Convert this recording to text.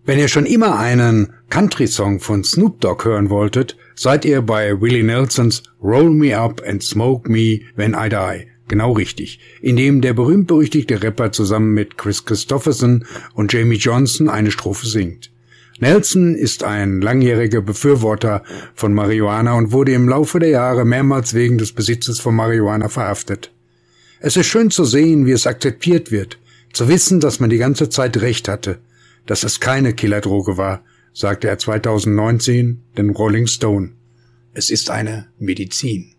Wenn ihr schon immer einen Country-Song von Snoop Dogg hören wolltet, seid ihr bei Willie Nelsons Roll Me Up and Smoke Me When I Die genau richtig, in dem der berühmt-berüchtigte Rapper zusammen mit Chris Christopherson und Jamie Johnson eine Strophe singt. Nelson ist ein langjähriger Befürworter von Marihuana und wurde im Laufe der Jahre mehrmals wegen des Besitzes von Marihuana verhaftet. Es ist schön zu sehen, wie es akzeptiert wird, zu wissen, dass man die ganze Zeit recht hatte, dass es keine Killerdroge war, sagte er 2019 den Rolling Stone. Es ist eine Medizin.